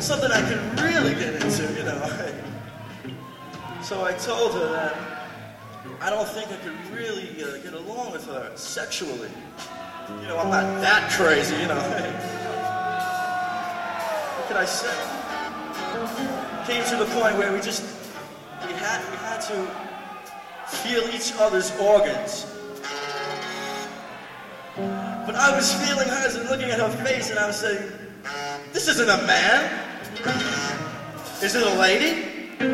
something I could really get into, you know. So I told her that I don't think I could really get along with her sexually. You know, I'm not that crazy, you know. What could I say? Came to the point where we had to feel each other's organs. But I was feeling hers and looking at her face, and I was saying, this isn't a man. Is it a lady?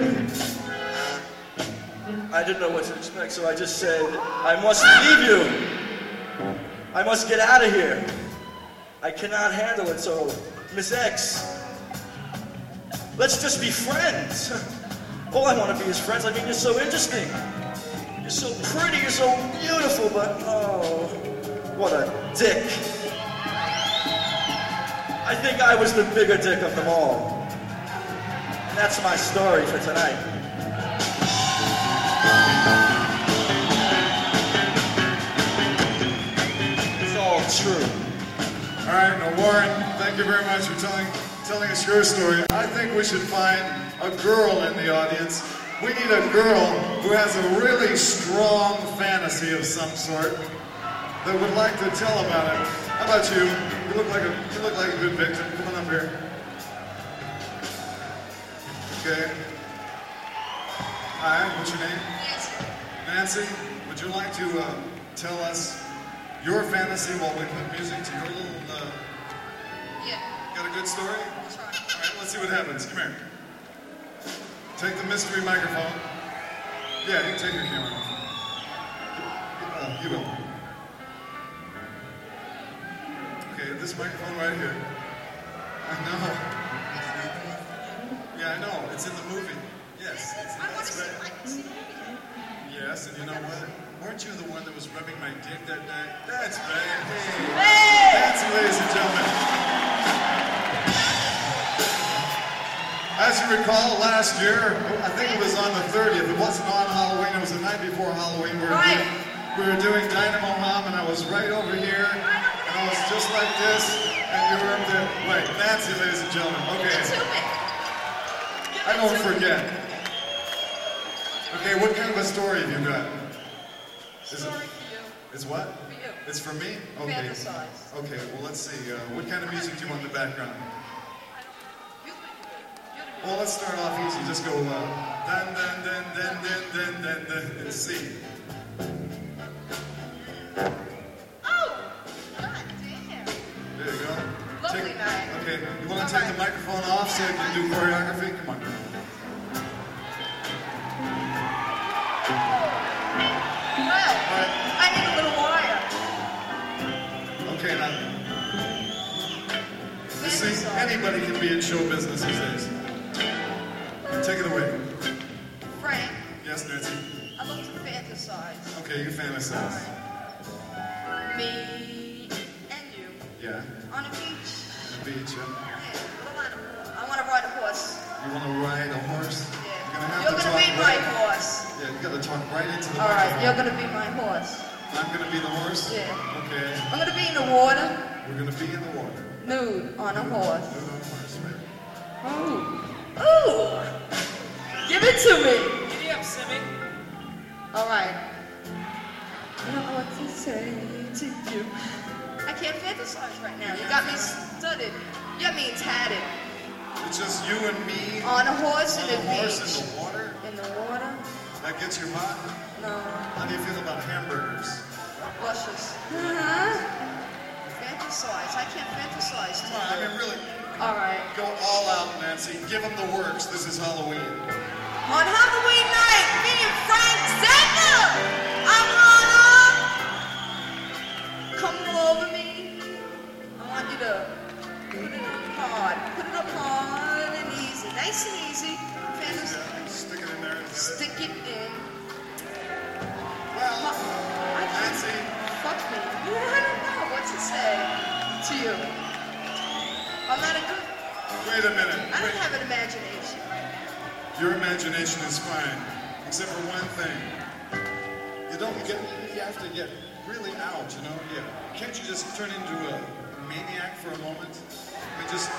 I didn't know what to expect, so I just said, I must leave you. I must get out of here. I cannot handle it, so Miss X, let's just be friends. All I want to be is friends. I mean, you're so interesting. You're so pretty, you're so beautiful, but oh, what a dick. I think I was the bigger dick of them all. And that's my story for tonight. It's all true. All right, now Warren, thank you very much for telling us your story. I think we should find a girl in the audience. We need a girl who has a really strong fantasy of some sort that would like to tell about it. How about you? You look like a good victim. Come on up here. Okay. Hi, what's your name? Nancy. Nancy, would you like to tell us your fantasy while we put music to your little... Yeah. Got a good story? That's right. All right, let's see what happens. Come here. Take the mystery microphone. Yeah, you can take your camera off. You will. Okay, this microphone right here. I know. Yeah, I know. It's in the movie. Yes. That's I want to right. see the movie. Yes, and you know what? Weren't you the one that was rubbing my dick that night? That's right. Hey! Hey! Nancy, ladies and gentlemen. As you recall, last year, I think it was on the 30th. It wasn't on Halloween. It was the night before Halloween. We were doing Dynamo Mom, and I was right over here, and I was just like this, and you were up there. Wait, Nancy, ladies and gentlemen. Okay. I don't forget. Okay, what kind of a story have you got? Is it? Sorry for you. It's what? For you. It's for me? Okay. Fantasize. Okay, well, let's see. What kind of music do you want in the background? Well, let's start off easy. Just go, dun, dun, dun, dun, dun, dun, dun, dun, and C. Oh! God damn. There you go. Lovely night. Okay, you want to take the microphone off so you can do choreography? Come on. Well, I need a little wire. Okay, now. You see, anybody can be in show business these days. Take it away. Frank, Yes, Nancy. I love to fantasize. Okay, you fantasize. Me and you Yeah, on a beach. on the beach, yeah. I want to ride a horse. You want to ride a horse? Yeah. You're You're gonna be my horse. Yeah, you got to talk right into the All right, microphone. you're gonna be my horse. I'm going to be the horse? Yeah. Okay. I'm gonna be in the water, We're going to be in the water. nude on a horse. You're on a horse, right? Ooh. Ooh. Give it to me. Giddy up, Simmy. All right. I don't know what to say to you. I can't fantasize right now. You got me studded. You got me tatted. It's just you and me On a horse on in a the horse beach. in the water. In the water? That gets you hot. No. How do you feel about hamburgers? Luscious. Fantasize. I can't fantasize Come on, I mean, really, All right. go all out, Nancy. Give them the works. This is Halloween. On Halloween night, me and Frank Zappa! I'm gonna come all over me. I want you to put it up hard. Put it up hard and easy. Nice and easy. Fantasize. Yeah, stick it in there and get it. Stick it in. Well, I can't. Nancy, Fuck me. I don't know what to say to you. I'm not a good. wait a minute. I don't have an imagination. Your imagination is fine, except for one thing. You have to get really out, you know? Yeah. Can't you just turn into a maniac for a moment? I mean, just